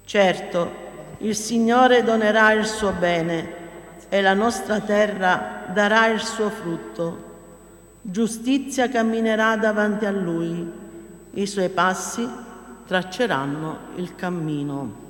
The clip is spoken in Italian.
Certo, il Signore donerà il suo bene e la nostra terra darà il suo frutto. Giustizia camminerà davanti a Lui, i suoi passi tracceranno il cammino.